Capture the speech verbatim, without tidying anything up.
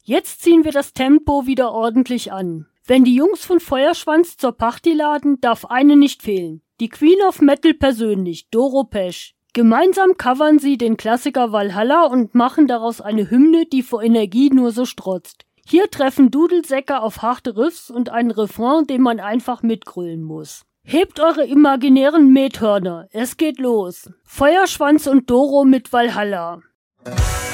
Jetzt ziehen wir das Tempo wieder ordentlich an. Wenn die Jungs von Feuerschwanz zur Party laden, darf eine nicht fehlen. Die Queen of Metal persönlich, Doro Pesch. Gemeinsam covern sie den Klassiker Valhalla und machen daraus eine Hymne, die vor Energie nur so strotzt. Hier treffen Dudelsäcke auf harte Riffs und einen Refrain, den man einfach mitgrölen muss. Hebt eure imaginären Methörner, es geht los. Feuerschwanz und Doro mit Valhalla.